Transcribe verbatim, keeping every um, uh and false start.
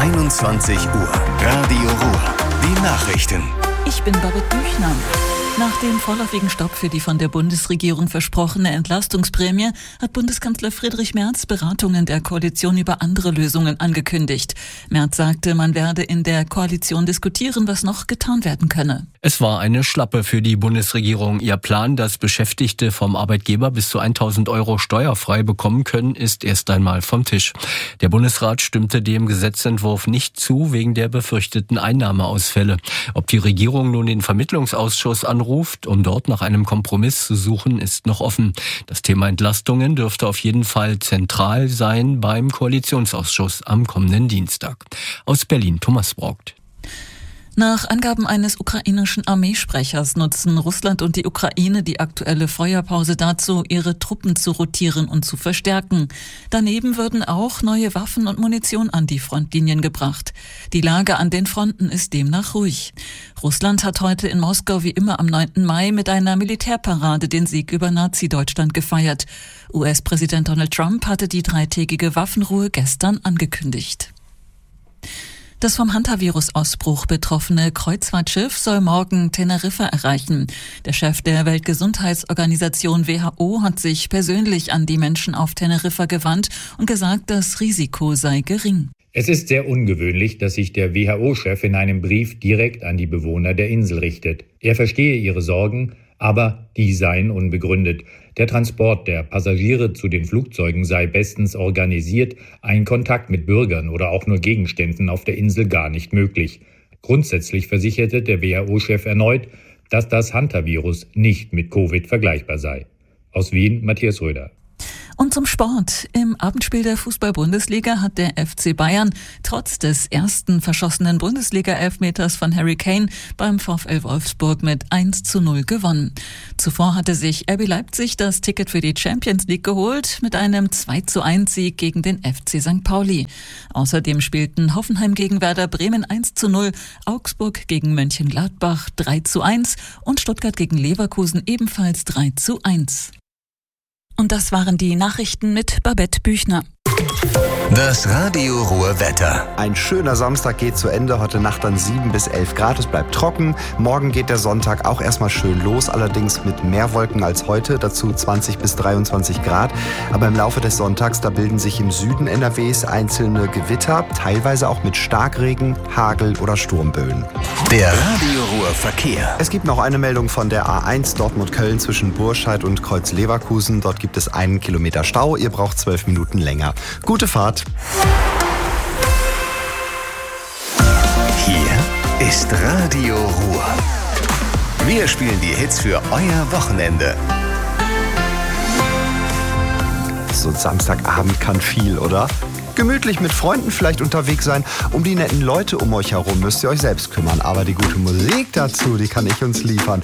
einundzwanzig Uhr. Radio Ruhr. Die Nachrichten. Ich bin Babette Büchner. Nach dem vorläufigen Stopp für die von der Bundesregierung versprochene Entlastungsprämie hat Bundeskanzler Friedrich Merz Beratungen der Koalition über andere Lösungen angekündigt. Merz sagte, man werde in der Koalition diskutieren, was noch getan werden könne. Es war eine Schlappe für die Bundesregierung. Ihr Plan, dass Beschäftigte vom Arbeitgeber bis zu tausend Euro steuerfrei bekommen können, ist erst einmal vom Tisch. Der Bundesrat stimmte dem Gesetzentwurf nicht zu, wegen der befürchteten Einnahmeausfälle. Ob die Regierung nun den Vermittlungsausschuss anruft, um dort nach einem Kompromiss zu suchen, ist noch offen. Das Thema Entlastungen dürfte auf jeden Fall zentral sein beim Koalitionsausschuss am kommenden Dienstag. Aus Berlin, Thomas Braugt. Nach Angaben eines ukrainischen Armeesprechers nutzen Russland und die Ukraine die aktuelle Feuerpause dazu, ihre Truppen zu rotieren und zu verstärken. Daneben würden auch neue Waffen und Munition an die Frontlinien gebracht. Die Lage an den Fronten ist demnach ruhig. Russland hat heute in Moskau wie immer am neunten Mai mit einer Militärparade den Sieg über Nazi-Deutschland gefeiert. U S-Präsident Donald Trump hatte die dreitägige Waffenruhe gestern angekündigt. Das vom Hantavirus-Ausbruch betroffene Kreuzfahrtschiff soll morgen Teneriffa erreichen. Der Chef der Weltgesundheitsorganisation W H O hat sich persönlich an die Menschen auf Teneriffa gewandt und gesagt, das Risiko sei gering. Es ist sehr ungewöhnlich, dass sich der W H O-Chef in einem Brief direkt an die Bewohner der Insel richtet. Er verstehe ihre Sorgen, aber die seien unbegründet. Der Transport der Passagiere zu den Flugzeugen sei bestens organisiert, ein Kontakt mit Bürgern oder auch nur Gegenständen auf der Insel gar nicht möglich. Grundsätzlich versicherte der W H O-Chef erneut, dass das Hantavirus nicht mit Covid vergleichbar sei. Aus Wien, Matthias Röder. Und zum Sport. Im Abendspiel der Fußball-Bundesliga hat der F C Bayern trotz des ersten verschossenen Bundesliga-Elfmeters von Harry Kane beim VfL Wolfsburg mit eins zu null gewonnen. Zuvor hatte sich R B Leipzig das Ticket für die Champions League geholt mit einem zwei zu eins Sieg gegen den F C Sankt Pauli. Außerdem spielten Hoffenheim gegen Werder Bremen eins zu null, Augsburg gegen Mönchengladbach drei zu eins und Stuttgart gegen Leverkusen ebenfalls drei zu eins. Und das waren die Nachrichten mit Babette Büchner. Das Radio Ruhr Wetter. Ein schöner Samstag geht zu Ende. Heute Nacht dann sieben bis elf Grad. Es bleibt trocken. Morgen geht der Sonntag auch erstmal schön los. Allerdings mit mehr Wolken als heute. Dazu zwanzig bis dreiundzwanzig Grad. Aber im Laufe des Sonntags, da bilden sich im Süden N R Ws einzelne Gewitter. Teilweise auch mit Starkregen, Hagel oder Sturmböen. Der Radio Ruhr Verkehr. Es gibt noch eine Meldung von der A eins Dortmund-Köln zwischen Burscheid und Kreuz-Leverkusen. Dort gibt es einen Kilometer Stau. Ihr braucht zwölf Minuten länger. Gute Fahrt. Hier ist Radio Ruhr. Wir spielen die Hits für euer Wochenende. So ein Samstagabend kann viel, oder? Gemütlich mit Freunden vielleicht unterwegs sein. Um die netten Leute um euch herum müsst ihr euch selbst kümmern. Aber die gute Musik dazu, die kann ich uns liefern.